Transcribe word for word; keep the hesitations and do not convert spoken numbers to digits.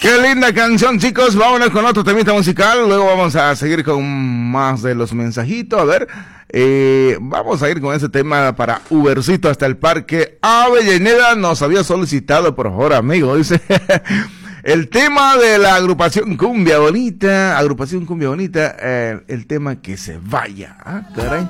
Qué linda canción, chicos. Vámonos con otro temita musical. Luego vamos a seguir con más de los mensajitos. A ver, eh, vamos a ir con ese tema para Ubercito hasta el Parque Avellaneda. Nos había solicitado, por favor, amigo, dice... El tema de la agrupación Cumbia Bonita, agrupación Cumbia Bonita, eh, el tema que se vaya. Ah, caray.